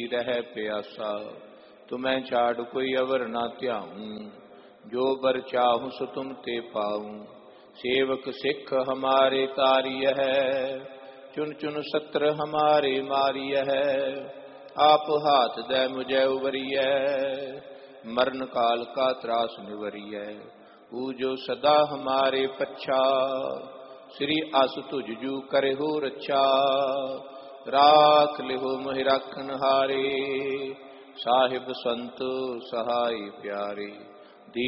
रह प्यासा। तुम्हें छाड़ कोई अवर ना त्याऊं, जो बर चाहूं सो तुम ते पाऊं। सेवक सिख हमारे तारिय है, चुन चुन सत्र हमारे मारिय है। आप हाथ दे मुझे उबरिय, मरण काल का त्रास निवरिय। पूजो सदा हमारे पच्छा, श्री आस तुझ जू करे हो रक्षा। राख लिहो मोहि राखन हारे, साहिब संत सहाय प्यारे।